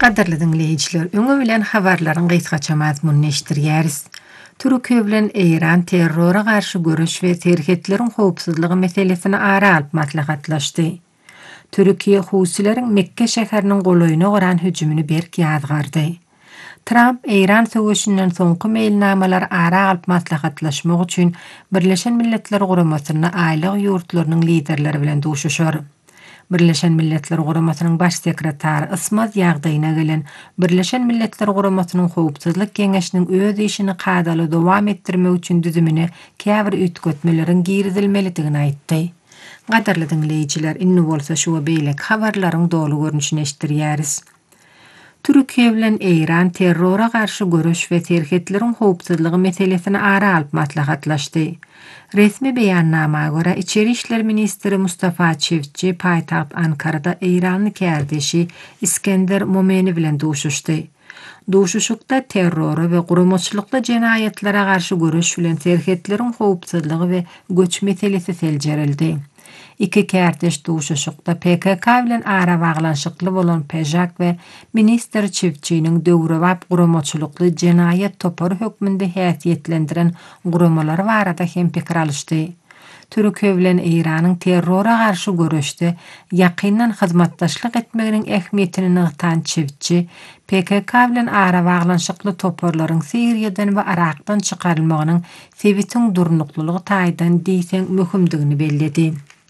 Qadarly dinleyijiler, öňe bilen habarlaryň gysgaça mazmunny eşdirýäris. Türkiýe bilen Eýran terrora garşy görüş we terhetleriň howpsuzlygy meselesini ara alyp maslahatlaşdy. Türkiýe Husileriň Mekke şäheriniň golaýyna goran hüjümini berk ýazgardy. Trump Eýran söwüşinden soňky mailnamalar ara alyp maslahatlaşmak üçin Birleşen Milletler Guramasyna aýlyk ýurtlarynyň liderleri bilen duşuşar. Birleşen Milletler Guramasynyň baş sekretary Ismaz ýagdaýyna gelen Birleşen Milletler Guramasynyň howpsuzlyk keňeşiniň öz işini gadaly dowam etdirmek üçin düzümine käbir üýtgetmeleriň girizilmelidigini aýtdy. Gadarly dinleýijiler, inni bolsa şu beýlek habarlaryň dolu görnüşini eşdirýäris. Türkiýe bilen Eýran terrora garşy görüş we terhetleriň howpsuzlygy meselesini ara alyp maslahatlaşdy. Resmi beýannamaga görä İçeri işler ministri Mustafa Çivitçi paýtaht Ankarada Eýranyň kärdeşi İskender Momeni bilen duşuşdy. Duşuşykda terror we guramaçylykly jenaýatlere garşy görüş bilen terhetleriň howpsuzlygy we göç meselesi seljerildi. İki kärdeş duşuşykda PKK bilen ara baglanşykly bolan Pejak we minister Çivitçiniň döwrewap guramaçylykly jenaýat topary hökmünde häsiýetlendiren guramalar barada hem pikir alışdy. Türkiýe bilen Eýranyň terrora garşy görüşde ýakyndan hyzmatdaşlyk etmeginiň ähmiýetini nygtan Çivitçi, PKK bilen ara baglanşykly toparlaryň Siriýadan we Irakdan çykarylmagynyň sebitiň durnuklylygy taýdan diýsen möhümdigini belledi.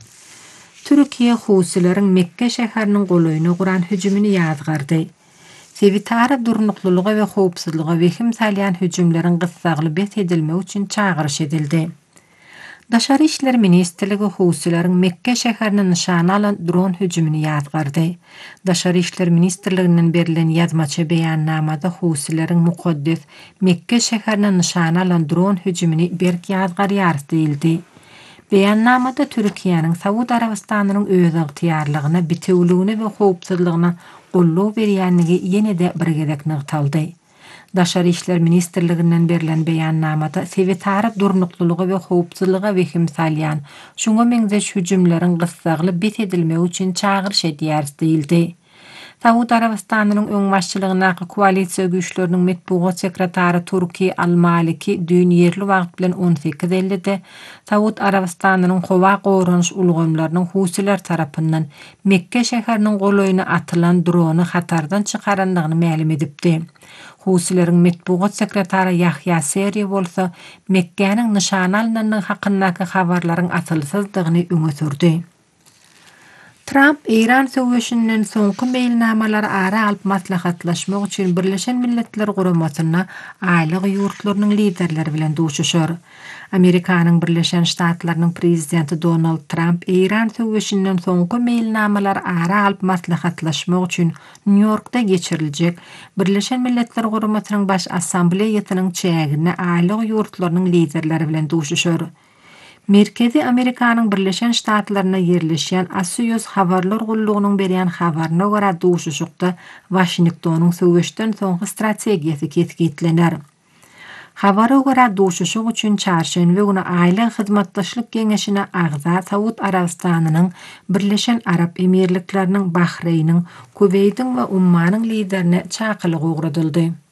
Türkiýe Husileriň Mekke şäheriniň golaýyna guran hüjümini ýazgardy. Sebitara durnuklylygy we howpsuzlygy wehim salýan hüjümleriň gyssagly bet edilmek üçin çagyryş edildi. Daşary işler ministrligi Husileriň Mekke şäherini nişana alan dron hüjümini ýazgardy. Daşary işler ministrliginden berilen ýazmaça beýannamada Husileriň mukaddes Mekke şäherini nişana alan dron hüjümini berk ýazgarýar diýildi. Beýannamada Türkiýanyň Saud Arabistanynyň öz ygtyýarlygyna, bitewligine we howpsuzlygyna gollaw berýänligi ýene-de birgedek nygtaldy. Daşary işler ministrliginden berilen beýannamada sebitary durnuklylygy we howpsuzlyga wehim salýan şoňa meňzeş hüjümleriň gyssagly bet edilmek üçin çagyryş edýär diýildi. Saud Arabistanynyň öňbaşçylygyna koalisiýa güýçleriniň metbuat sekretary Turki Al-Maliki dün ýerli wagt bilen 18:50-de Saud Arabistanynyň howa goranyş ulgamlarynyň Husiler tarapyndan Mekke şäheriniň golaýyna atylan drony hatardan çykarandygyny ma'lum edipdi. Husileriň metbuat sekretary Yahya Seri bolsa Mekke'niň nişana alynanyny hakyndaky habarlaryň asylsyzdygyny öňe sürdi. Trump Eýran söwüşinden soňky mailnamalar ara alyp maslahatlaşmak üçin Birleşen Milletler Guramasyna aýlyk ýurtlarynyň liderleri bilen duşuşar. Amerikanyň Birleşen Ştatlarynyň prezidenti Donald Trump Eýran söwüşinden soňky mailnamalar ara alyp maslahatlaşmak üçin New Yorkda geçiriljek Birleşen Milletler Guramasynyň baş assambleýasynyň çägine aýlyk ýurtlarynyň liderleri bilen duşuşar. Merkezi Amerikanyň Birleşen Ştatlaryna ýerleşýän Axios habarlar gullugynyň berýän habaryna görä duşuşykda Washingtonyň söwüşden soňky strategiýasy ketgitlener. Habara görä duşuşyk üçin çarşembe güni aýlyk hyzmatdaşlyk keňeşine agza Saud Arabistanynyň, Birleşen Arap Emirlikleriniň, Bahreýniň, Kuweytiň we Ummanyň liderine çakylyk ugradyldy.